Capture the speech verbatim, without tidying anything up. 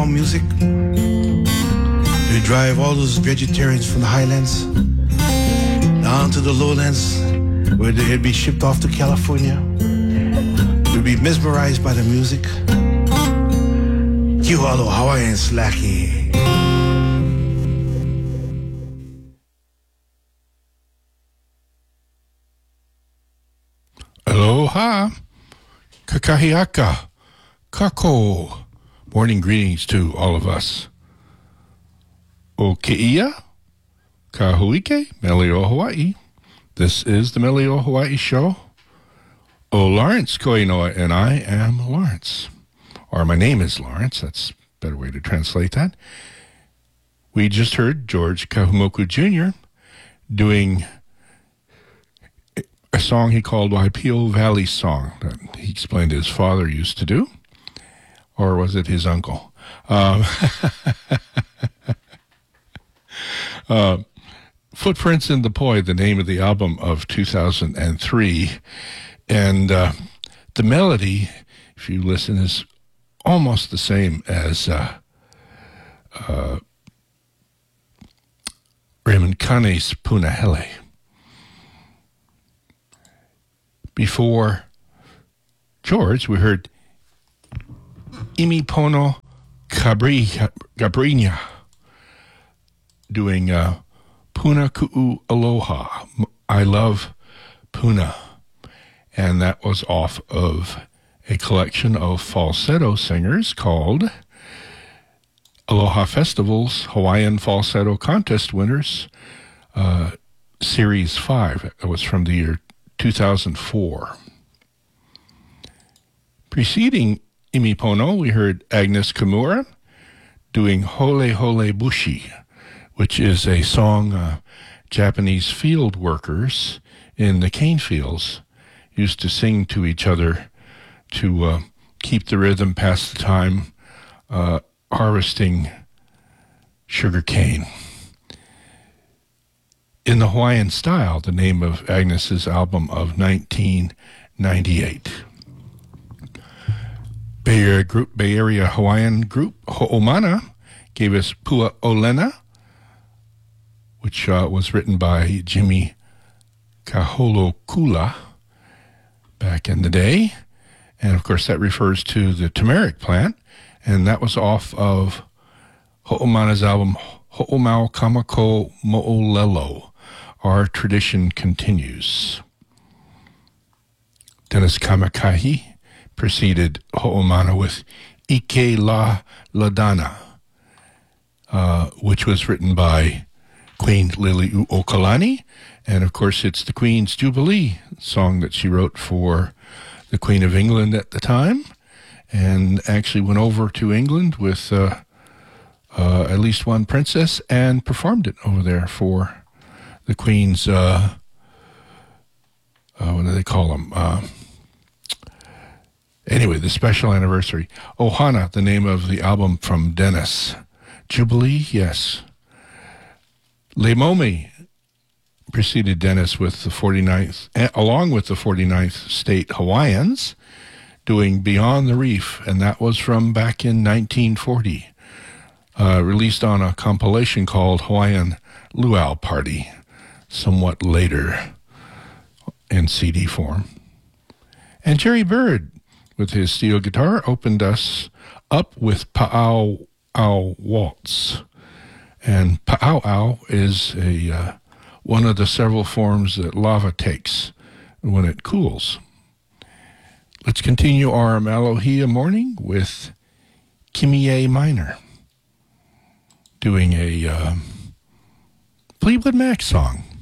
farm music. They drive all those vegetarians from the highlands down to the lowlands where they'd be shipped off to California. They'd be mesmerized by the music. Kihalo Hawaiian Slacky. Aloha, kakahiaka, kako. Morning greetings to all of us. O keia, kahuike, Melio Hawaii. This is the Melio Hawaii show. O Lawrence Koinoa, and I am Lawrence. Or my name is Lawrence, that's a better way to translate that. We just heard George Kahumoku Junior doing a song he called Waipio Valley Song that he explained his father used to do. Or was it his uncle? Um, uh, Footprints in the Poi, the name of the album of two thousand three. And uh, the melody, if you listen, is almost the same as uh, uh, Raymond Kane's Punahele. Before George, we heard Imipono Gabrinya doing uh, Puna Ku'u Aloha. I love Puna. And that was off of a collection of falsetto singers called Aloha Festival's Hawaiian Falsetto Contest Winners, uh, Series five. It was from the year two thousand four. Preceding Imipono, we heard Agnes Kimura doing Hole Hole Bushi, which is a song uh, Japanese field workers in the cane fields used to sing to each other to uh, keep the rhythm, pass the time, uh, harvesting sugar cane. In the Hawaiian Style, the name of Agnes's album of nineteen ninety-eight. Bay Area, group, Bay Area Hawaiian group Ho'omana gave us Pua Olena, which uh, was written by Jimmy Kaholokula back in the day. And of course that refers to the turmeric plant, and that was off of Ho'omana's album Ho'omau Kamako Mo'olelo, Our Tradition Continues. Dennis Kamakahi preceded Ho'omana with Ike La Ladana, uh, which was written by Queen Liliuokalani, and of course it's the Queen's Jubilee song that she wrote for the Queen of England at the time, and actually went over to England with uh, uh, at least one princess and performed it over there for the Queen's, uh, uh, what do they call them? Uh, anyway, the special anniversary. Ohana, the name of the album from Dennis. Jubilee, yes. Leimomi preceded Dennis with the forty-ninth, along with the forty-ninth State Hawaiians, doing Beyond the Reef, and that was from back in nineteen forty, uh, released on a compilation called Hawaiian Luau Party, somewhat later in C D form. And Jerry Bird, with his steel guitar, opened us up with Pa'au Au Waltz. And Pa'au Au is a uh, one of the several forms that lava takes when it cools. Let's continue our Malohia morning with Kimie Minor doing a uh, Fleetwood Mac song.